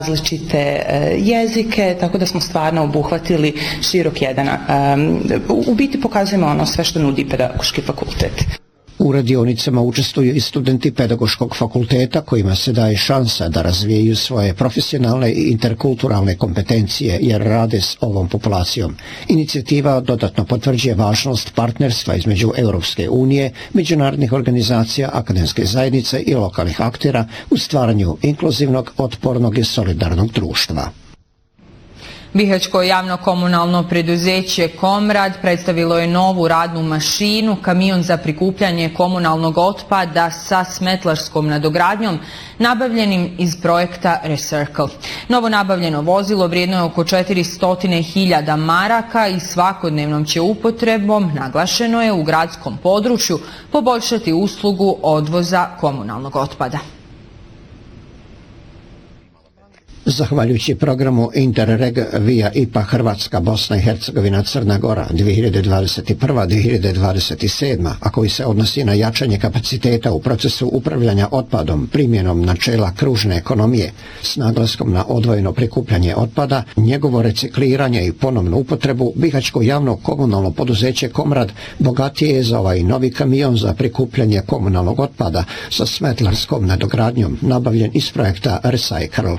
različite jezike, tako da smo stvarno obuhvatili širok jedan. U biti pokazujemo ono sve što nudi pedagoški fakultet. U radionicama učestvuju i studenti pedagoškog fakulteta kojima se daje šansa da razvijaju svoje profesionalne i interkulturalne kompetencije jer rade s ovom populacijom. Inicijativa dodatno potvrđuje važnost partnerstva između Europske unije, međunarodnih organizacija, akademske zajednice i lokalnih aktera u stvaranju inkluzivnog, otpornog i solidarnog društva. Bihaćko javno komunalno preduzeće Komrad predstavilo je novu radnu mašinu, kamion za prikupljanje komunalnog otpada sa smetlarskom nadogradnjom, nabavljenim iz projekta Recircle. Novo nabavljeno vozilo vrijedno je oko 400.000 maraka i svakodnevnom će upotrebom, naglašeno je, u gradskom području poboljšati uslugu odvoza komunalnog otpada. Zahvaljujući programu Interreg via IPA Hrvatska, Bosna i Hercegovina, Crna Gora 2021-2027, a koji se odnosi na jačanje kapaciteta u procesu upravljanja otpadom primjenom načela kružne ekonomije s naglaskom na odvojeno prikupljanje otpada, njegovo recikliranje i ponovnu upotrebu, Bihaćko javno komunalno poduzeće Komrad bogatije je za ovaj novi kamion za prikupljanje komunalnog otpada sa smetlarskom nadogradnjom nabavljen iz projekta Recircle.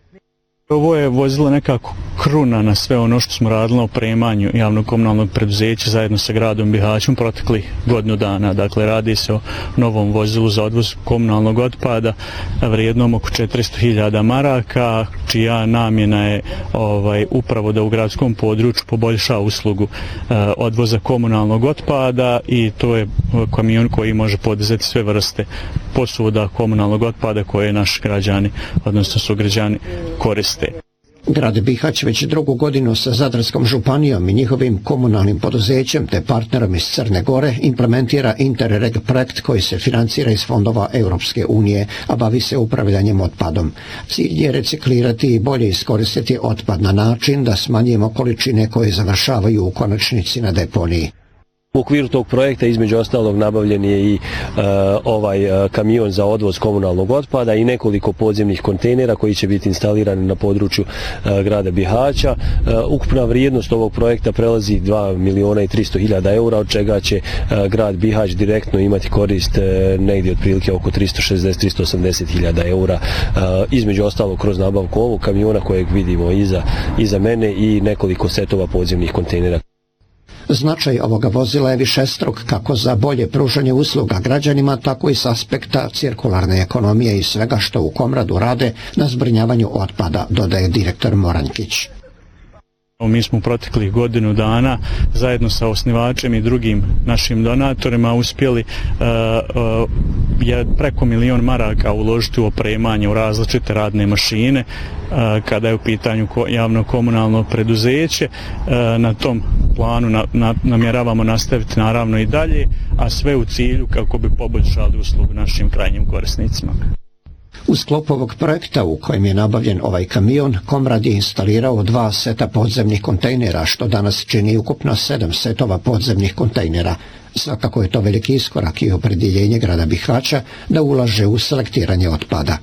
Ovo je vozilo nekako kruna na sve ono što smo radili na opremanju javnog komunalnog preduzeća zajedno sa gradom Bihaćom proteklih godinu dana. Dakle, radi se o novom vozilu za odvoz komunalnog otpada vrijednom oko 400.000 maraka, čija namjena je upravo da u gradskom području poboljša uslugu odvoza komunalnog otpada i to je kamion koji može podizati sve vrste posuda komunalnog otpada koje naši građani, odnosno sugrađani, koriste. Grad Bihać već drugu godinu sa Zadarskom županijom i njihovim komunalnim poduzećem te partnerom iz Crne Gore implementira Interreg projekt koji se financira iz fondova Europske unije, a bavi se upravljanjem otpadom. Cilj je reciklirati i bolje iskoristiti otpad na način da smanjimo količine koje završavaju u konačnici na deponiji. U okviru tog projekta između ostalog nabavljen je i ovaj kamion za odvoz komunalnog otpada i nekoliko podzemnih kontejnera koji će biti instalirani na području grada Bihaća. Ukupna vrijednost ovog projekta prelazi 2.300.000 eura, od čega će grad Bihać direktno imati korist negdje otprilike oko 360-380.000 eura, između ostalog kroz nabavku ovog kamiona kojeg vidimo iza mene i nekoliko setova podzemnih kontejnera. Značaj ovoga vozila je višestruk kako za bolje pružanje usluga građanima, tako i s aspekta cirkularne ekonomije i svega što u Komradu rade na zbrinjavanju otpada, dodaje direktor Morankić. Mi smo u proteklih godinu dana zajedno sa osnivačem i drugim našim donatorima uspjeli preko 1 milion maraka uložiti u opremanje u različite radne mašine kada je u pitanju javno komunalno preduzeće. Na tom planu namjeravamo nastaviti naravno i dalje, a sve u cilju kako bi poboljšali uslugu našim krajnjim korisnicima. U sklopu ovog projekta u kojem je nabavljen ovaj kamion, Komrad je instalirao 2 seta podzemnih kontejnera, što danas čini ukupno 7 setova podzemnih kontejnera. Svakako je to veliki iskorak i opredjeljenje grada Bihaća da ulaže u selektiranje otpada.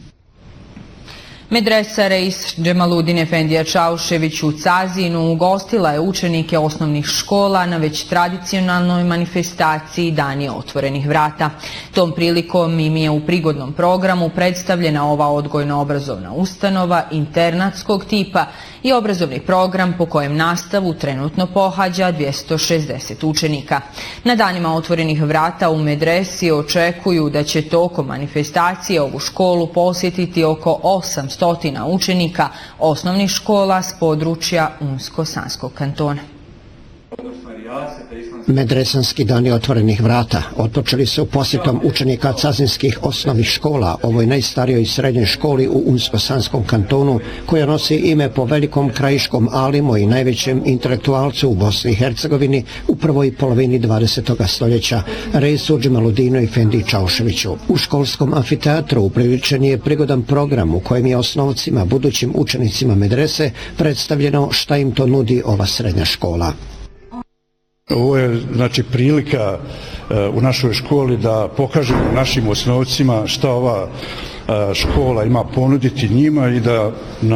Medresa Reis Džemaludin Efendija Čaušević u Cazinu ugostila je učenike osnovnih škola na već tradicionalnoj manifestaciji Dani otvorenih vrata. Tom prilikom im je u prigodnom programu predstavljena ova odgojno-obrazovna ustanova internatskog tipa i obrazovni program po kojem nastavu trenutno pohađa 260 učenika. Na danima otvorenih vrata u medresi očekuju da će tokom manifestacije ovu školu posjetiti oko 800 učenika osnovnih škola s područja Unsko-Sanskog kantona. Medresanski dani otvorenih vrata otpočeli su posjetom učenika cazinskih osnovnih škola ovoj najstarijoj srednjoj školi u Unsko-Sanskom kantonu, koja nosi ime po velikom krajiškom alimu i najvećem intelektualcu u Bosni i Hercegovini u prvoj polovini 20. stoljeća, Reisu Džemaludinu Efendiji Čauševiću. U školskom amfiteatru upriličen je prigodan program u kojem je osnovcima, budućim učenicima medrese, predstavljeno šta im to nudi ova srednja škola. Ovo je prilika u našoj školi da pokažemo našim osnovcima šta ova škola ima ponuditi njima i da na